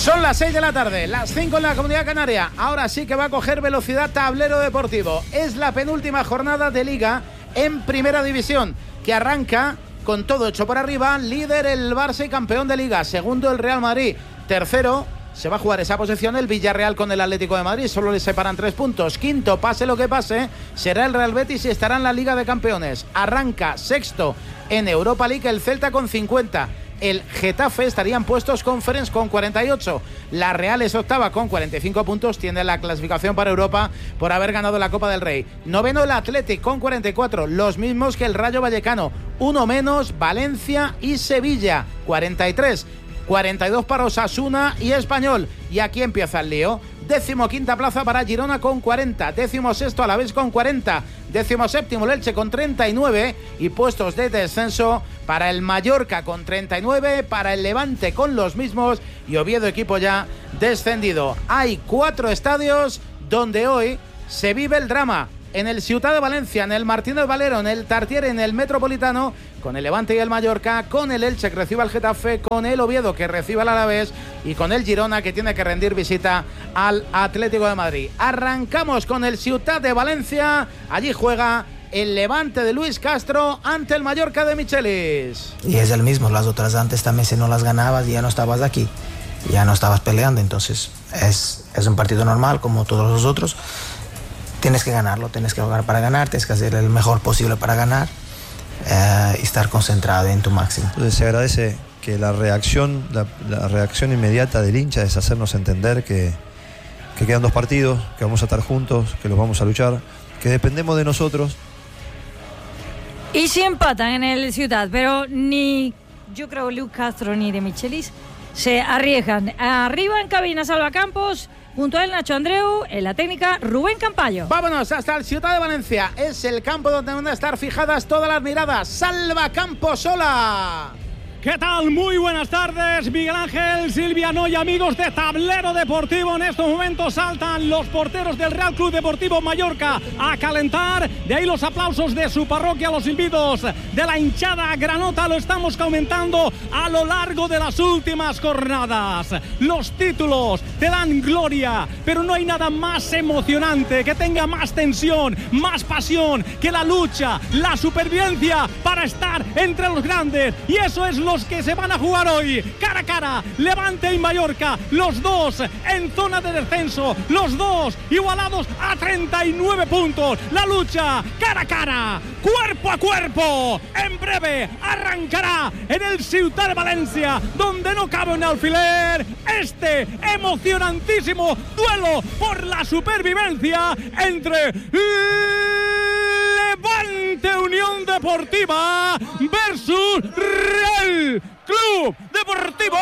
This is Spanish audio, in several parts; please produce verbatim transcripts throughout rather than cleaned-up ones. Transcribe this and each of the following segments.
Son las seis de la tarde, las cinco en la Comunidad Canaria. Ahora sí que va a coger velocidad Tablero Deportivo. Es la penúltima jornada de Liga en Primera División, que arranca con todo hecho por arriba. Líder el Barça y campeón de Liga. Segundo el Real Madrid. Tercero se va a jugar esa posición el Villarreal con el Atlético de Madrid. Solo le separan tres puntos. Quinto, pase lo que pase, será el Real Betis y estará en la Liga de Campeones. Arranca sexto en Europa League el Celta con cincuenta. El Getafe estaría en puestos Conference con cuarenta y ocho. La Real es octava con cuarenta y cinco puntos. Tiene la clasificación para Europa por haber ganado la Copa del Rey. Noveno el Athletic con cuarenta y cuatro. Los mismos que el Rayo Vallecano. Uno menos Valencia y Sevilla. cuarenta y tres. cuarenta y dos para Osasuna y Español. Y aquí empieza el lío. Décimo quinta plaza para Girona con cuarenta. Décimo sexto Alavés con cuarenta. Décimo séptimo el Elche con treinta y nueve. Y puestos de descenso para el Mallorca con treinta y nueve. Para el Levante con los mismos. Y Oviedo, equipo ya descendido. Hay cuatro estadios donde hoy se vive el drama. En el Ciutat de Valencia, en el Martínez Valero, en el Tartiere, en el Metropolitano, con el Levante y el Mallorca, con el Elche que recibe al Getafe, con el Oviedo que recibe al Alavés y con el Girona que tiene que rendir visita al Atlético de Madrid. Arrancamos con el Ciutat de Valencia. Allí juega el Levante de Luis Castro ante el Mallorca de Michelis. Y es el mismo, las otras antes también, si no las ganabas ya no estabas aquí, ya no estabas peleando, entonces es, es un partido normal como todos los otros. Tienes que ganarlo, tienes que jugar para ganar, tienes que hacer el mejor posible para ganar eh, y estar concentrado en tu máximo. Entonces se agradece que la reacción, la, la reacción inmediata del hincha es hacernos entender que, que quedan dos partidos, que vamos a estar juntos, que los vamos a luchar, que dependemos de nosotros. Y si empatan en el Ciutat, pero ni yo creo Luis Castro ni de Michelis se arriesgan. Arriba en cabina Salva Campos. Junto a él, Nacho Andreu, en la técnica, Rubén Campayo. Vámonos hasta el Ciutat de Valencia. Es el campo donde van a estar fijadas todas las miradas. Salva Campos sola. ¿Qué tal? Muy buenas tardes, Miguel Ángel, Silvia Noy, amigos de Tablero Deportivo. En estos momentos saltan los porteros del Real Club Deportivo Mallorca a calentar. De ahí los aplausos de su parroquia, los invitos de la hinchada granota. Lo estamos comentando a lo largo de las últimas jornadas. Los títulos te dan gloria, pero no hay nada más emocionante, que tenga más tensión, más pasión, que la lucha, la supervivencia para estar entre los grandes. Y eso es lo que se van a jugar hoy, cara a cara, Levante y Mallorca, los dos en zona de descenso, los dos igualados a treinta y nueve puntos, la lucha cara a cara, cuerpo a cuerpo, en breve arrancará en el Ciutat de Valencia, donde no cabe un alfiler, este emocionantísimo duelo por la supervivencia entre Levante Unión Deportiva versus Real Club Deportivo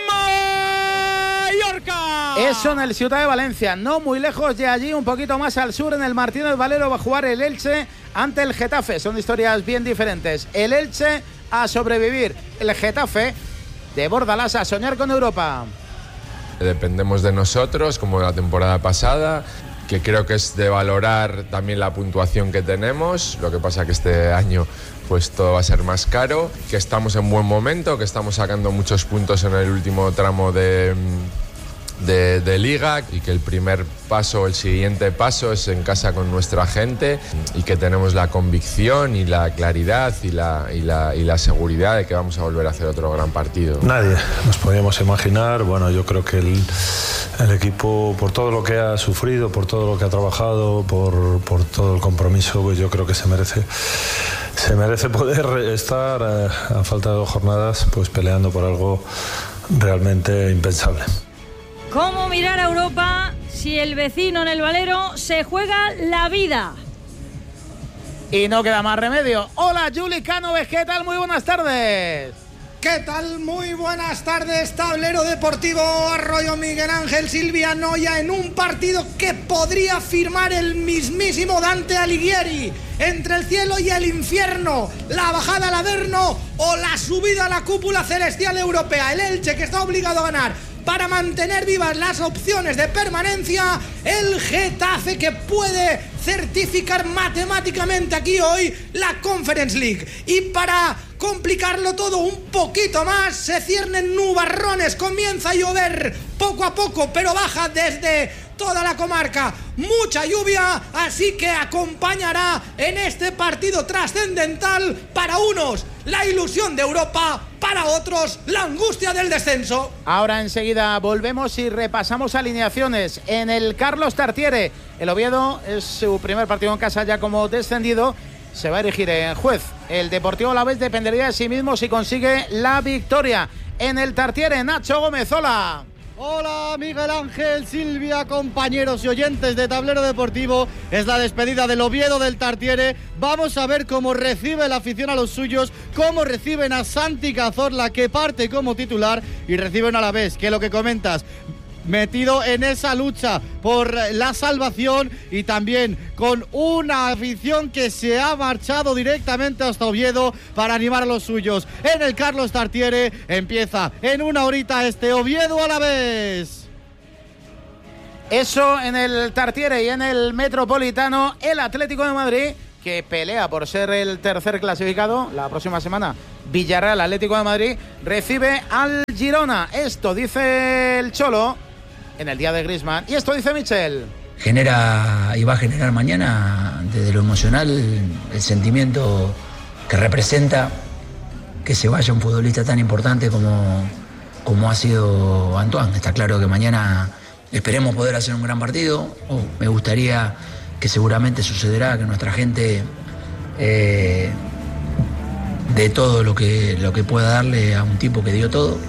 Mallorca. Eso en el Ciutat de Valencia, no muy lejos de allí, un poquito más al sur, en el Martínez Valero va a jugar el Elche ante el Getafe. Son historias bien diferentes. El Elche a sobrevivir, el Getafe de Bordalás a soñar con Europa. Dependemos de nosotros, como la temporada pasada, que creo que es de valorar también la puntuación que tenemos. Lo que pasa que este año pues todo va a ser más caro, que estamos en buen momento, que estamos sacando muchos puntos en el último tramo de, de, de Liga, y que el primer paso, el siguiente paso es en casa con nuestra gente, y que tenemos la convicción y la claridad y la, y la, y la seguridad de que vamos a volver a hacer otro gran partido. Nadie nos podíamos imaginar. Bueno, yo creo que el, el equipo, por todo lo que ha sufrido, por todo lo que ha trabajado, por, por todo el compromiso, pues yo creo que se merece se merece poder estar eh, a falta de dos jornadas pues peleando por algo realmente impensable. ¿Cómo mirar a Europa si el vecino en el Valero se juega la vida? Y no queda más remedio. Hola, Juli Cánoves, ¿qué tal? Muy buenas tardes. ¿Qué tal? Muy buenas tardes, Tablero Deportivo, Arroyo, Miguel Ángel, Silvia Noya, en un partido que podría firmar el mismísimo Dante Alighieri, entre el cielo y el infierno, la bajada al Averno o la subida a la cúpula celestial europea. El Elche, que está obligado a ganar para mantener vivas las opciones de permanencia, el Getafe, que puede certificar matemáticamente aquí hoy la Conference League. Y para complicarlo todo un poquito más. Se ciernen nubarrones, comienza a llover poco a poco, pero baja desde toda la comarca mucha lluvia, así que acompañará en este partido trascendental. Para unos la ilusión de Europa, para otros la angustia del descenso. Ahora enseguida volvemos y repasamos alineaciones. En el Carlos Tartiere, el Oviedo es su primer partido en casa ya como descendido, se va a erigir en juez. El Deportivo Alavés dependería de sí mismo si consigue la victoria. En el Tartiere, Nacho Gómez, hola. Hola Miguel Ángel, Silvia, compañeros y oyentes de Tablero Deportivo. Es la despedida del Oviedo del Tartiere. Vamos a ver cómo recibe la afición a los suyos, cómo reciben a Santi Cazorla, que parte como titular, y reciben a la vez, que lo que comentas, metido en esa lucha por la salvación, y también con una afición que se ha marchado directamente hasta Oviedo para animar a los suyos. En el Carlos Tartiere empieza en una horita este Oviedo Alavés. Eso en el Tartiere. Y en el Metropolitano, el Atlético de Madrid, que pelea por ser el tercer clasificado la próxima semana. Villarreal, Atlético de Madrid, recibe al Girona. Esto dice el Cholo en el día de Griezmann, y esto dice Michel. Genera y va a generar mañana, desde lo emocional, el sentimiento que representa que se vaya un futbolista tan importante como, como ha sido Antoine. Está claro que mañana esperemos poder hacer un gran partido. Oh, me gustaría, que seguramente sucederá, que nuestra gente eh, dé todo lo que, lo que pueda darle a un tipo que dio todo.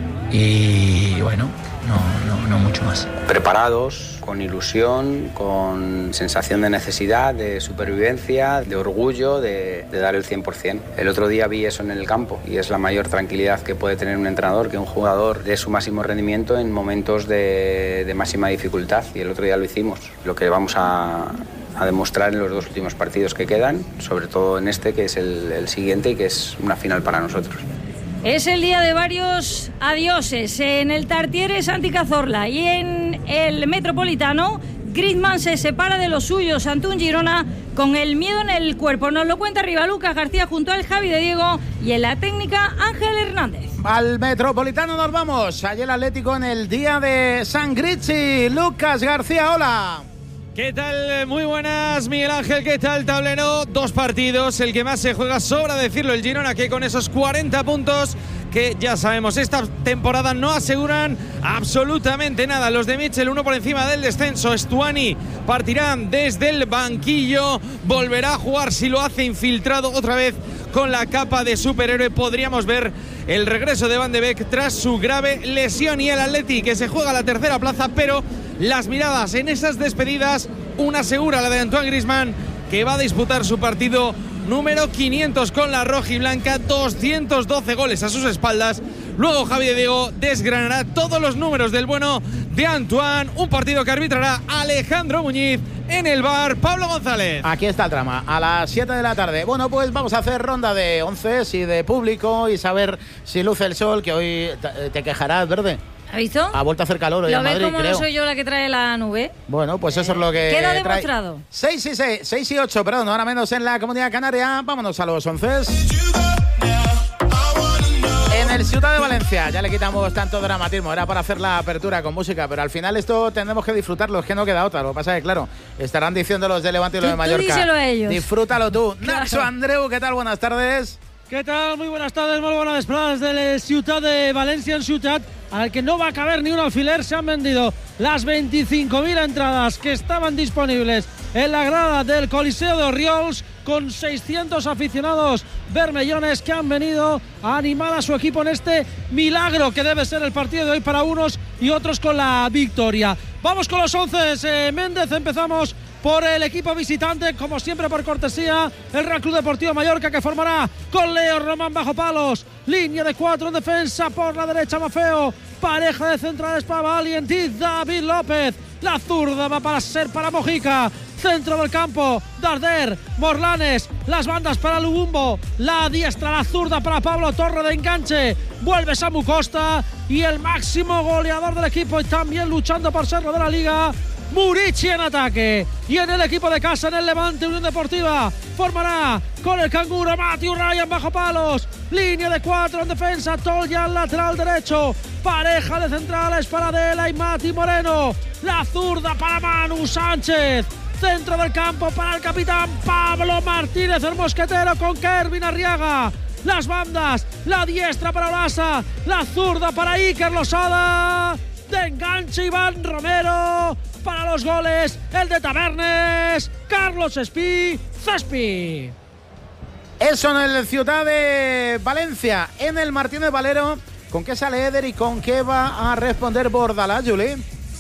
Y bueno, no, no, no mucho más. Preparados, con ilusión, con sensación de necesidad, de supervivencia, de orgullo, de, de dar el cien por ciento. El otro día vi eso en el campo, y es la mayor tranquilidad que puede tener un entrenador, que un jugador dé su máximo rendimiento en momentos de, de máxima dificultad, y el otro día lo hicimos. Lo que vamos a, a demostrar en los dos últimos partidos que quedan, sobre todo en este, que es el, el siguiente, y que es una final para nosotros. Es el día de varios adioses. En el Tartiere, Santi Cazorla, y en el Metropolitano, Griezmann se separa de los suyos ante un Girona con el miedo en el cuerpo. Nos lo cuenta arriba Lucas García junto al Javi de Diego, y en la técnica Ángel Hernández. Al Metropolitano nos vamos. Ayer el Atlético en el día de San Grici. Lucas García, hola. ¿Qué tal? Muy buenas, Miguel Ángel. ¿Qué tal, tablero? Dos partidos, el que más se juega, sobra decirlo, el Girona, que con esos cuarenta puntos que ya sabemos esta temporada no aseguran absolutamente nada. Los de Michel, uno por encima del descenso. Stuani partirá desde el banquillo, volverá a jugar, si lo hace infiltrado otra vez con la capa de superhéroe. Podríamos ver el regreso de Van de Beek tras su grave lesión, y el Atleti, que se juega la tercera plaza, pero las miradas en esas despedidas, una segura, la de Antoine Griezmann, que va a disputar su partido número quinientos con la rojiblanca, doscientos doce goles a sus espaldas. Luego Javi de Diego desgranará todos los números del bueno de Antoine, un partido que arbitrará Alejandro Muñiz. En el bar, Pablo González. Aquí está el trama, a las siete de la tarde. Bueno, pues vamos a hacer ronda de once y de público, y saber si luce el sol, que hoy te quejarás, ¿verde? ¿Has visto? Ha vuelto a hacer calor hoy en Madrid, creo. ¿Lo ves como creo. no soy yo la que trae la nube? Bueno, pues eso es lo que queda trae. demostrado. seis y seis, seis y ocho, perdón, ahora menos en la Comunidad Canaria. Vámonos a los once. En el Ciutat de Valencia ya le quitamos tanto dramatismo, era para hacer la apertura con música, pero al final esto tendremos que disfrutarlo, es que no queda otra. Lo que pasa es que, claro, estarán diciendo los de Levante y los de Mallorca. Tú díselo a ellos. Disfrútalo tú. Claro. Nacho Andreu, ¿qué tal? Buenas tardes. ¿Qué tal? Muy buenas tardes, muy buenas desplazadas del Ciutat de Valencia, en Ciutat, al que no va a caber ni un alfiler. Se han vendido las veinticinco mil entradas que estaban disponibles en la grada del Coliseo de Orriols, con seiscientos aficionados bermellones que han venido a animar a su equipo en este milagro que debe ser el partido de hoy para unos y otros con la victoria. Vamos con los once, eh, Méndez. Empezamos por el equipo visitante, como siempre por cortesía, el Real Club Deportivo Mallorca, que formará con Leo Román bajo palos, línea de cuatro en defensa, por la derecha Mafeo, pareja de centrales para Valientí, David López, la zurda va para ser para Mojica, centro del campo, Darder, Morlanes, las bandas para Lubumbo, la diestra, la zurda para Pablo Torre de enganche, vuelve Samu Costa, y el máximo goleador del equipo y también luchando por serlo de la Liga, Murici en ataque. Y en el equipo de casa, en el Levante Unión Deportiva, formará con el canguro Matthew Ryan bajo palos. Línea de cuatro en defensa, Tolja al lateral derecho. Pareja de centrales para Adela y Mati Moreno. La zurda para Manu Sánchez. Centro del campo para el capitán Pablo Martínez, el mosquetero, con Kervin Arriaga. Las bandas, la diestra para Olasa, la zurda para Iker Losada. De enganche Iván Romero. Para los goles, el de Tabernes, Carlos Espí, Cespi. Eso en el Ciudad de Valencia. En el Martínez Valero, ¿con qué sale Eder y con qué va a responder Bordalás, Juli?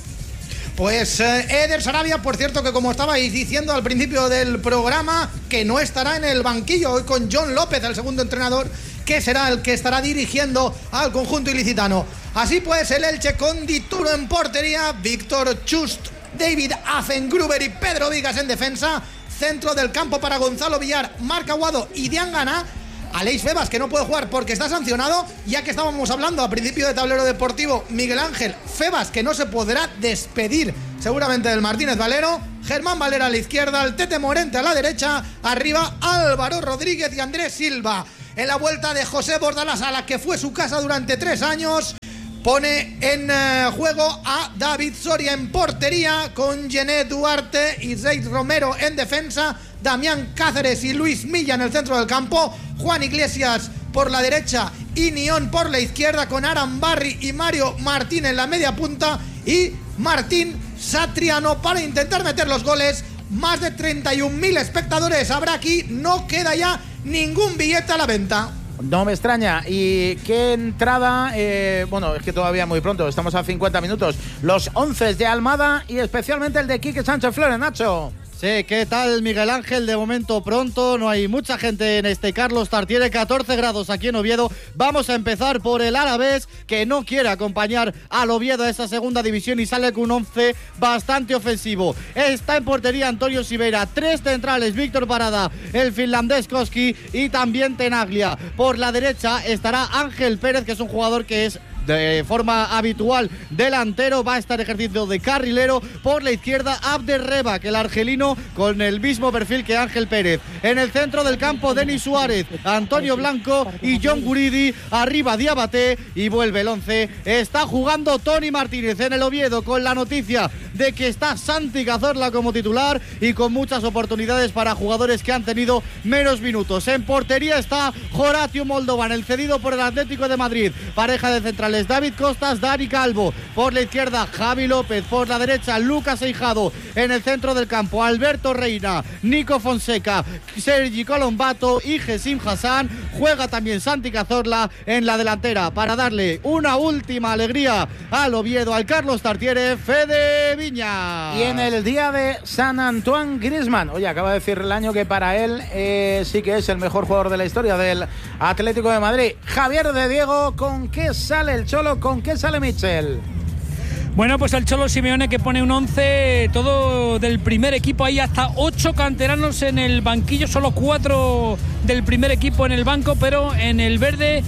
Pues eh, Eder Sarabia, por cierto, que como estabais diciendo al principio del programa, que no estará en el banquillo hoy con John López, el segundo entrenador, que será el que estará dirigiendo al conjunto ilicitano. Así pues, el Elche con Dituro en portería, Víctor Chust, David Azengruber y Pedro Vigas en defensa. Centro del campo para Gonzalo Villar, Marc Aguado y Diangana. Aleix Febas, que no puede jugar porque está sancionado, ya que estábamos hablando al principio de Tablero Deportivo, Miguel Ángel Febas, que no se podrá despedir seguramente del Martínez Valero. Germán Valera a la izquierda, el Tete Morente a la derecha, arriba Álvaro Rodríguez y Andrés Silva. En la vuelta de José Bordalás, a la que fue su casa durante tres años, pone en uh, juego a David Soria en portería, con Gené Duarte y Zeid Romero en defensa, Damián Cáceres y Luis Milla en el centro del campo, Juan Iglesias por la derecha y Nión por la izquierda, con Aran Barry y Mario Martín en la media punta y Martín Satriano para intentar meter los goles. Más de treinta y un mil espectadores habrá aquí, no queda ya ningún billete a la venta. No me extraña. ¿Y qué entrada? Eh, bueno, es que todavía muy pronto, estamos a cincuenta minutos. Los once de Almada y especialmente el de Quique Sánchez Flores, Nacho. Sí, ¿qué tal, Miguel Ángel? De momento pronto, no hay mucha gente en este Carlos Tartiere, catorce grados aquí en Oviedo. Vamos a empezar por el Alavés, que no quiere acompañar al Oviedo a esa segunda división y sale con un once bastante ofensivo. Está en portería Antonio Siveira, tres centrales, Víctor Parada, el finlandés Koski y también Tenaglia. Por la derecha estará Ángel Pérez, que es un jugador que es de forma habitual delantero, va a estar ejercicio de carrilero. Por la izquierda Abderreba, que el argelino con el mismo perfil que Ángel Pérez. En el centro del campo Denis Suárez, Antonio Blanco y John Guridi. Arriba Diabate y vuelve el once. Está jugando Tony Martínez en el Oviedo, con la noticia de que está Santi Cazorla como titular y con muchas oportunidades para jugadores que han tenido menos minutos. En portería está Horatio Moldovan, el cedido por el Atlético de Madrid. Pareja de centrales David Costas, Dani Calvo. Por la izquierda Javi López, por la derecha Lucas Eijado. En el centro del campo Alberto Reina, Nico Fonseca, Sergi Colombato y Gesim Hassan. Juega también Santi Cazorla en la delantera para darle una última alegría al Oviedo, al Carlos Tartiere, Fede Viña. Y en el día de San Antoine Griezmann, oye, acaba de decir el año que para él eh, sí que es el mejor jugador de la historia del Atlético de Madrid. Javier de Diego, ¿con qué sale el Cholo? ¿Con qué sale Michel? Bueno, pues el Cholo Simeone, que pone un once todo del primer equipo. Hay hasta ocho canteranos en el banquillo, solo cuatro del primer equipo en el banco, pero en el verde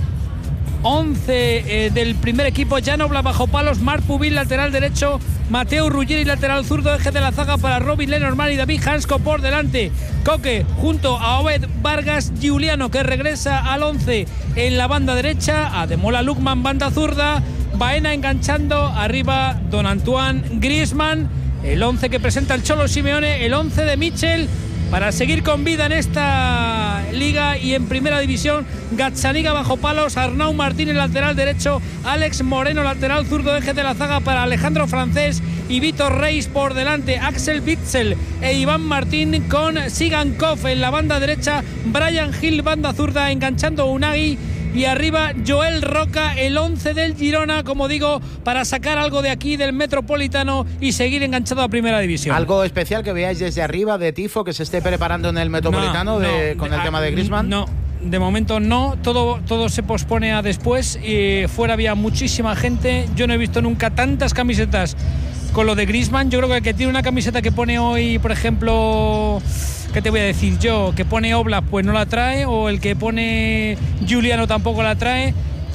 once eh, del primer equipo. Jan Oblak bajo palos, Marc Pubil lateral derecho, Mateo Ruggeri lateral zurdo, eje de la zaga para Robin Lenormand y David Hansko por delante. Coque junto a Obed Vargas, Giuliano, que regresa al once en la banda derecha, Ademola Lookman banda zurda, Baena enganchando, arriba Don Antoine Griezmann. El once que presenta el Cholo Simeone, el once de Michel para seguir con vida en esta liga. Y en primera división, Gazzaniga bajo palos, Arnau Martínez lateral derecho, Alex Moreno lateral zurdo, eje de la zaga para Alejandro Francés y Vitor Reis por delante, Axel Witsel e Iván Martín con Sigankov en la banda derecha, Brian Hill banda zurda enganchando Unai. Y arriba Joel Roca, el once del Girona, como digo, para sacar algo de aquí del Metropolitano y seguir enganchado a Primera División. ¿Algo especial que veáis desde arriba de tifo que se esté preparando en el Metropolitano no, de, no, con el a, tema de Griezmann? No, de momento no, todo, todo se pospone a después. Y fuera había muchísima gente, yo no he visto nunca tantas camisetas con lo de Griezmann. Yo creo que el que tiene una camiseta que pone hoy, por ejemplo, ¿qué te voy a decir yo? Que pone Oblak, pues no la trae, o el que pone Giuliano tampoco la trae.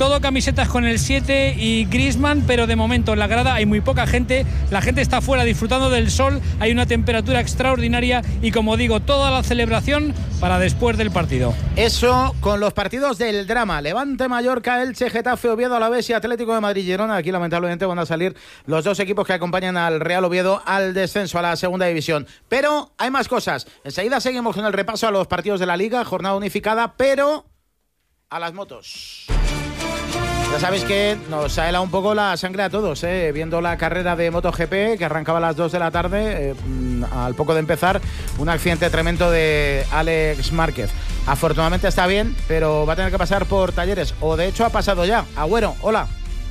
todo camisetas con el siete y Griezmann, pero de momento en la grada hay muy poca gente, la gente está fuera disfrutando del sol, hay una temperatura extraordinaria y, como digo, toda la celebración para después del partido. Eso con los partidos del drama: Levante, Mallorca, Elche, Getafe, Oviedo, Alavés y Atlético de Madrid, Girona. Aquí lamentablemente van a salir los dos equipos que acompañan al Real Oviedo al descenso a la segunda división. Pero hay más cosas. Enseguida seguimos con el repaso a los partidos de la Liga, jornada unificada, pero a las motos. Ya sabéis que nos ha helado un poco la sangre a todos, ¿eh? Viendo la carrera de MotoGP que arrancaba a las dos de la tarde, eh, al poco de empezar, un accidente tremendo de Alex Márquez. Afortunadamente está bien, pero va a tener que pasar por talleres, o de hecho ha pasado ya. Agüero, hola.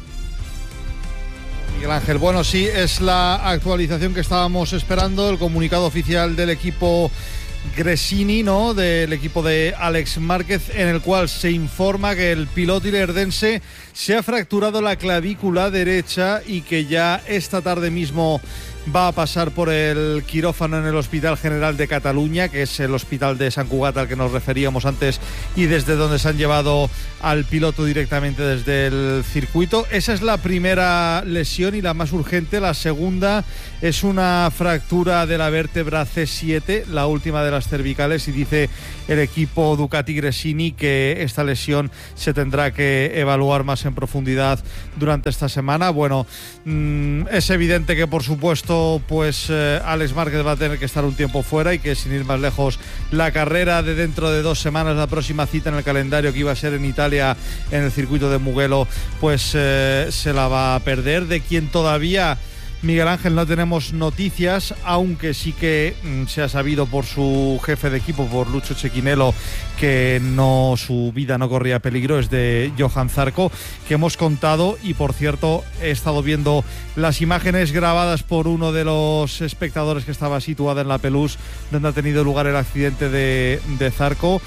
Miguel Ángel, bueno, sí, es la actualización que estábamos esperando, el comunicado oficial del equipo Gresini, ¿no?, del equipo de Alex Márquez, en el cual se informa que el piloto ilerdense se ha fracturado la clavícula derecha y que ya esta tarde mismo va a pasar por el quirófano en el Hospital General de Cataluña, que es el hospital de Sant Cugat al que nos referíamos antes y desde donde se han llevado al piloto directamente desde el circuito. Esa es la primera lesión y la más urgente. La segunda es una fractura de la vértebra C siete, la última de las cervicales, y dice el equipo Ducati Gresini que esta lesión se tendrá que evaluar más en profundidad durante esta semana. Bueno, mmm, es evidente que por supuesto pues eh, Alex Márquez va a tener que estar un tiempo fuera y que, sin ir más lejos, la carrera de dentro de dos semanas, la próxima cita en el calendario, que iba a ser en Italia en el circuito de Mugello, pues eh, se la va a perder. De quien todavía, Miguel Ángel, no tenemos noticias, aunque sí que mmm, se ha sabido por su jefe de equipo, por Lucho Cecchinello, que no, su vida no corría peligro, es de Johan Zarco, que hemos contado. Y por cierto, he estado viendo las imágenes grabadas por uno de los espectadores que estaba situado en la pelusa donde ha tenido lugar el accidente de, de Zarco,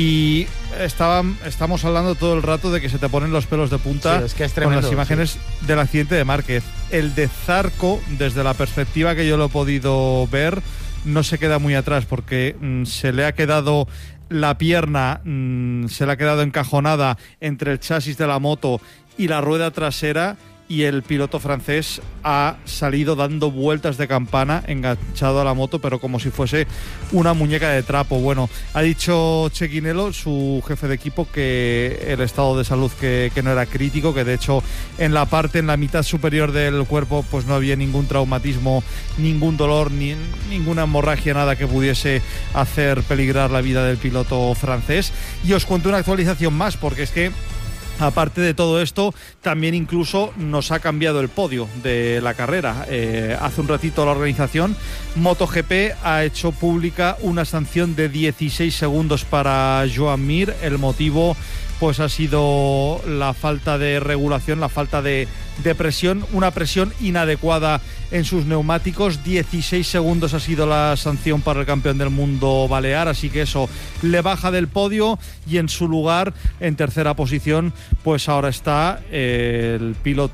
y estaban, estamos hablando todo el rato de que se te ponen los pelos de punta, sí, es que es tremendo, con las imágenes sí. del accidente de Márquez. El de Zarco, desde la perspectiva que yo lo he podido ver, no se queda muy atrás, porque mmm, se le ha quedado la pierna, mmm, se le ha quedado encajonada entre el chasis de la moto y la rueda trasera, y el piloto francés ha salido dando vueltas de campana enganchado a la moto, pero como si fuese una muñeca de trapo. Bueno, ha dicho Cecchinello, su jefe de equipo, que el estado de salud que, que no era crítico, que de hecho en la parte, en la mitad superior del cuerpo, pues no había ningún traumatismo, ningún dolor, ni ninguna hemorragia, nada que pudiese hacer peligrar la vida del piloto francés. Y os cuento una actualización más, porque es que aparte de todo esto, también incluso nos ha cambiado el podio de la carrera. Eh, hace un ratito la organización MotoGP ha hecho pública una sanción de dieciséis segundos para Joan Mir. El motivo pues ha sido la falta de regulación, la falta de, de presión, una presión inadecuada en sus neumáticos. dieciséis segundos ha sido la sanción para el campeón del mundo balear, así que eso le baja del podio, y en su lugar, en tercera posición, pues ahora está el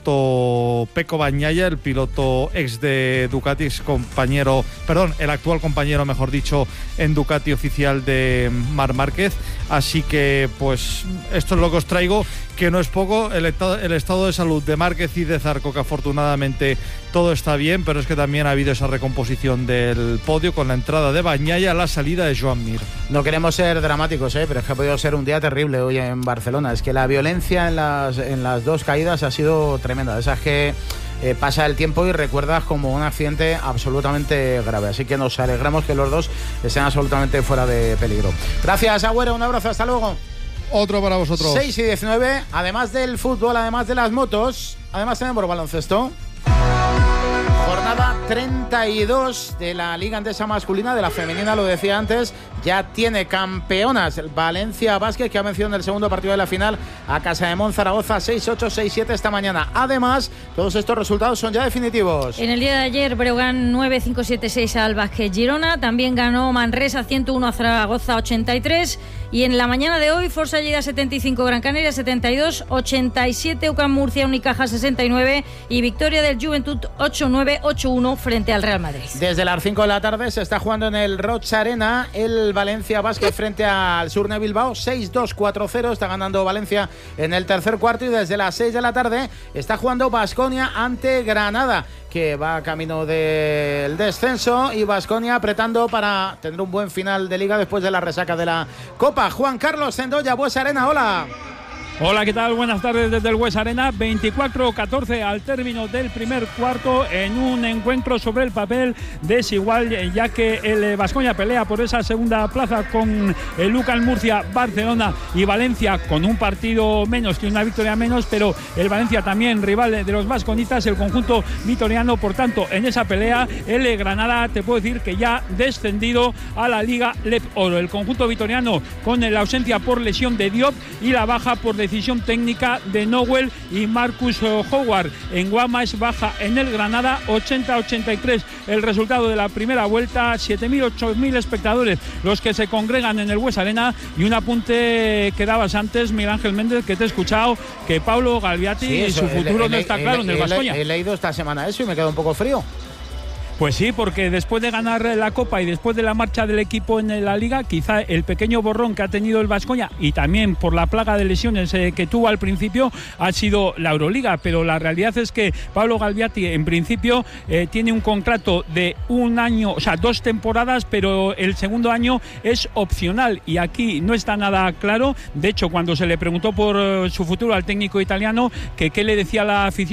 piloto Pecco Bagnaia, el piloto ex de Ducati, ex compañero, perdón, el actual compañero, mejor dicho, en Ducati oficial de Marc Márquez. Así que pues esto es lo que os traigo, que no es poco. El estado, el estado de salud de Márquez y de Zarco, que afortunadamente todo está bien, pero es que también ha habido esa recomposición del podio con la entrada de Bagnaia, la salida de Joan Mir. No queremos ser dramáticos, ¿eh? pero es que ha podido ser un día terrible hoy en Barcelona. Es que la violencia en las, en las dos caídas ha sido tremenda. Esas que eh, pasa el tiempo y recuerdas como un accidente absolutamente grave. Así que nos alegramos que los dos estén absolutamente fuera de peligro. Gracias, Agüero, un abrazo, hasta luego. Otro para vosotros. seis y diecinueve, además del fútbol, además de las motos, además tenemos baloncesto. Jornada treinta y dos de la Liga Endesa masculina, de la femenina, lo decía antes, ya tiene campeonas el Valencia Basket, que ha vencido en el segundo partido de la final a Casademont Zaragoza seis ocho seis siete esta mañana. Además, todos estos resultados son ya definitivos. En el día de ayer, Breogán nueve cinco siete seis al Basket Girona, también ganó Manresa ciento uno a Zaragoza ochenta y tres, y en la mañana de hoy, Forza Lleida setenta y cinco, Gran Canaria setenta y dos, ochenta y siete, UCAM Murcia Unicaja sesenta y nueve y victoria del Juventud ocho nueve ocho uno frente al Real Madrid. Desde las cinco de la tarde se está jugando en el Roig Arena el Valencia Basket frente al Surne Bilbao, seis dos cuatro cero, está ganando Valencia en el tercer cuarto, y desde las seis de la tarde está jugando Baskonia ante Granada, que va camino del descenso, y Baskonia apretando para tener un buen final de liga después de la resaca de la Copa. Juan Carlos Sendoya, Bues Arena, hola. Hola, ¿qué tal? Buenas tardes desde el Bues Arena. veinticuatro catorce al término del primer cuarto, en un encuentro sobre el papel desigual, ya que el Baskonia pelea por esa segunda plaza con el Lucan Murcia, Barcelona y Valencia con un partido menos, que una victoria menos, pero el Valencia también rival de los vasconitas, el conjunto vitoriano. Por tanto, en esa pelea el Granada, te puedo decir que ya descendido a la Liga Lep Oro. El conjunto vitoriano con la ausencia por lesión de Diop y la baja por decisión técnica de Nowell y Marcus Howard. En Guama es baja en el Granada, ochenta a ochenta y tres el resultado de la primera vuelta, siete mil, ocho mil espectadores los que se congregan en el Bues Arena. Y un apunte que dabas antes, Miguel Ángel Méndez, que te he escuchado, que Pablo Galviati, sí, eso, su futuro el, el, no está el, claro el, en el Baskonia. He leído esta semana eso y me quedo un poco frío. Pues sí, porque después de ganar la Copa y después de la marcha del equipo en la Liga, quizá el pequeño borrón que ha tenido el Baskonia, y también por la plaga de lesiones eh, que tuvo al principio, ha sido la Euroliga. Pero la realidad es que Pablo Galviati, en principio, eh, tiene un contrato de un año, o sea, dos temporadas, pero el segundo año es opcional, y aquí no está nada claro. De hecho, cuando se le preguntó por eh, su futuro al técnico italiano, que qué le decía la afición,